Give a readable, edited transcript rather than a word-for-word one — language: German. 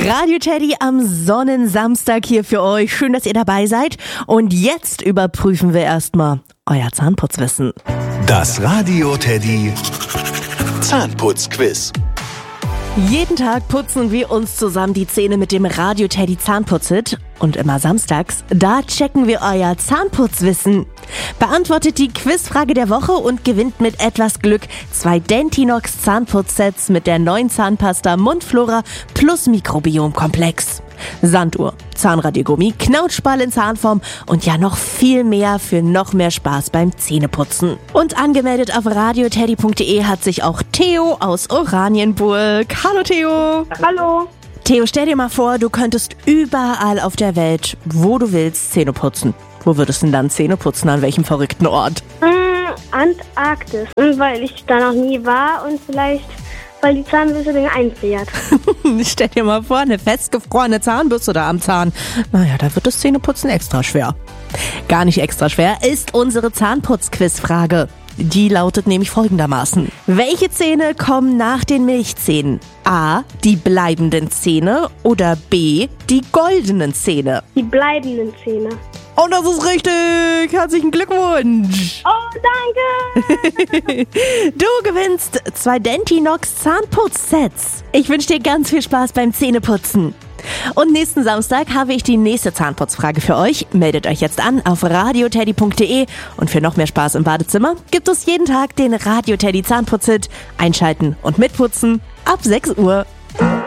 Radio Teddy am Sonnensamstag hier für euch. Schön, dass ihr dabei seid. Und jetzt überprüfen wir erstmal euer Zahnputzwissen. Das Radio Teddy Zahnputzquiz. Jeden Tag putzen wir uns zusammen die Zähne mit dem Radio Teddy Zahnputzhit. Und immer samstags, da checken wir euer Zahnputzwissen. Beantwortet die Quizfrage der Woche und gewinnt mit etwas Glück 2 Dentinox Zahnputzsets mit der neuen Zahnpasta Mundflora plus Mikrobiomkomplex. Sanduhr, Zahnradiergummi, Knautschball in Zahnform und ja noch viel mehr für noch mehr Spaß beim Zähneputzen. Und angemeldet auf radioteddy.de hat sich auch Theo aus Oranienburg. Hallo Theo! Hallo. Theo, stell dir mal vor, du könntest überall auf der Welt, wo du willst, Zähne putzen. Wo würdest du denn dann Zähne putzen? An welchem verrückten Ort? Antarktis. Weil ich da noch nie war und vielleicht, weil die Zahnbürste den einfriert. Stell dir mal vor, eine festgefrorene Zahnbürste da am Zahn. Naja, da wird das Zähneputzen extra schwer. Gar nicht extra schwer ist unsere Zahnputz-Quizfrage. Die lautet nämlich folgendermaßen. Welche Zähne kommen nach den Milchzähnen? A, die bleibenden Zähne oder B, die goldenen Zähne? Die bleibenden Zähne. Und das ist richtig! Herzlichen Glückwunsch! Oh, danke! Du gewinnst 2 Dentinox Zahnputzsets. Ich wünsche dir ganz viel Spaß beim Zähneputzen. Und nächsten Samstag habe ich die nächste Zahnputzfrage für euch. Meldet euch jetzt an auf radioteddy.de und für noch mehr Spaß im Badezimmer gibt es jeden Tag den Radio Teddy Zahnputzhit. Einschalten und mitputzen ab 6 Uhr.